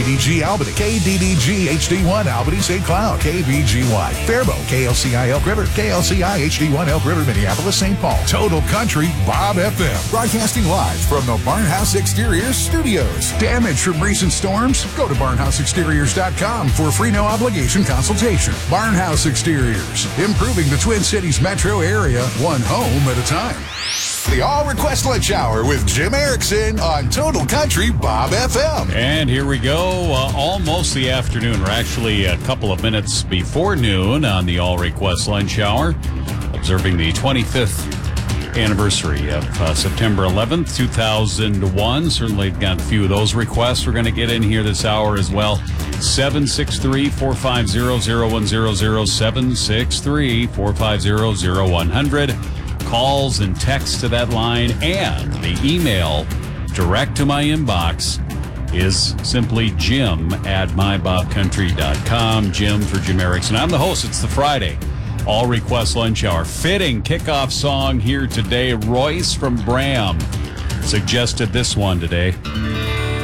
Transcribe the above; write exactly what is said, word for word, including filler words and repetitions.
K D G Albany, K D D G H D one Albany Saint Cloud, K V G Y Faribault, K L C I Elk River, K L C I H D one Elk River, Minneapolis, Saint Paul. Total Country Bob F M. Broadcasting live from the Barnhouse Exteriors Studios. Damage from recent storms? Go to barnhouse exteriors dot com for a free no obligation consultation. Barnhouse Exteriors, improving the Twin Cities metro area one home at a time. The All Request Lunch Hour with Jim Erickson on Total Country Bob F M. And here we go, uh, almost the afternoon. We're actually a couple of minutes before noon on the All Request Lunch Hour, observing the twenty-fifth anniversary of uh, September eleventh, two thousand one. Certainly got a few of those requests we're going to get in here this hour as well. seven six three, four five zero, zero one zero zero, seven six three, four five zero, zero one zero zero. Calls and texts to that line, and the email direct to my inbox is simply jim at my bob country dot com. Jim for Jim Erickson. I'm the host. It's the Friday All Request Lunch Hour. Fitting kickoff song here today. Royce from Bram suggested this one today.